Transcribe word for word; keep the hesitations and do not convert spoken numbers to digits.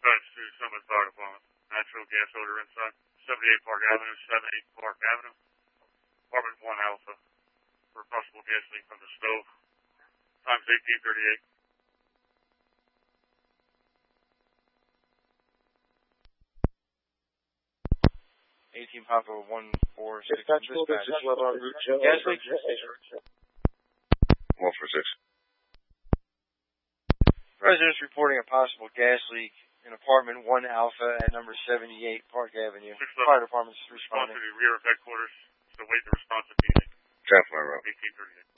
dispatch to Summit Fire Department. Natural gas odor inside. seventy-eight Park Avenue, seventy-eight Park Avenue. Apartment one Alpha. For a possible gas leak from the stove. Time's eighteen thirty-eight. eighteen Papa one four six Dispatch. dispatch. Dispatch. Gas leak. one four six. Residents reporting a possible gas leak in apartment one Alpha at number seventy-eight Park Avenue. Fire department's responding. Response to the rear of headquarters. So wait the response immediately. Traffic road. eighteen thirty-eight.